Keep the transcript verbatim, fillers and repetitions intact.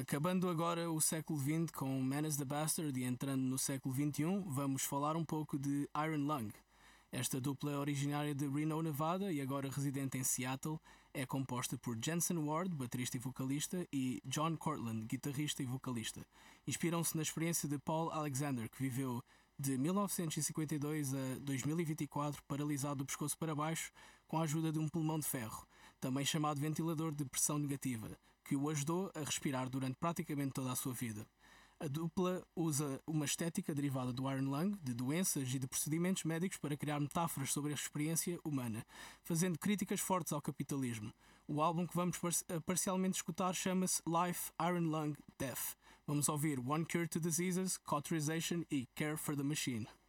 Acabando agora o século vinte com Menace the Bastard e entrando no século vinte e um, vamos falar um pouco de Iron Lung. Esta dupla é originária de Reno, Nevada e agora residente em Seattle. É composta por Jensen Ward, baterista e vocalista, e John Cortland, guitarrista e vocalista. Inspiram-se na experiência de Paul Alexander, que viveu de mil novecentos e cinquenta e dois a dois mil e vinte e quatro paralisado do pescoço para baixo com a ajuda de um pulmão de ferro, também chamado ventilador de pressão negativa, que o ajudou a respirar durante praticamente toda a sua vida. A dupla usa uma estética derivada do Iron Lung, de doenças e de procedimentos médicos para criar metáforas sobre a experiência humana, fazendo críticas fortes ao capitalismo. O álbum que vamos par- parcialmente escutar chama-se Life, Iron Lung, Death. Vamos ouvir One Cure to Diseases, Cauterization e Care for the Machine.